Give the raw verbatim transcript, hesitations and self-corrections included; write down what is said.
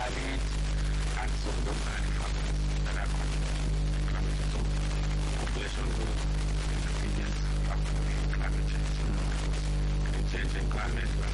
climate and some of those are the factors that are contributing to climate change. So population growth is the biggest factor in climate change. So changing climate,